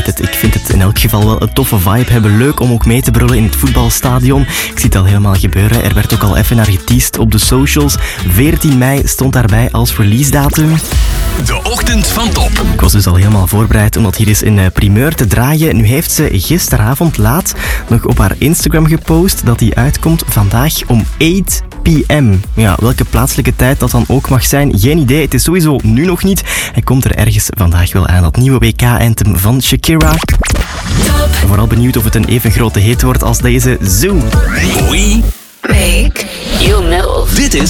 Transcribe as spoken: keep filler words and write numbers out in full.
weet het, ik vind het in elk geval wel een toffe vibe hebben. Leuk om ook mee te brullen in het voetbalstadion. Ik zie het al helemaal gebeuren. Er werd ook al even naar geteased op de socials. veertien mei stond daarbij als releasedatum. De ochtend van Top. Ik was dus al helemaal voorbereid om dat hier eens in primeur te draaien. Nu heeft ze gisteravond laat nog op haar Instagram gepost dat die uitkomt vandaag om acht p m. Ja, welke plaatselijke tijd dat dan ook mag zijn, geen idee. Het is sowieso nu nog niet. Hij komt er ergens vandaag wel aan, dat nieuwe W K-anthem van Shakira. Top. Vooral benieuwd of het een even grote hit wordt als deze Zoo. We Make you move. Dit is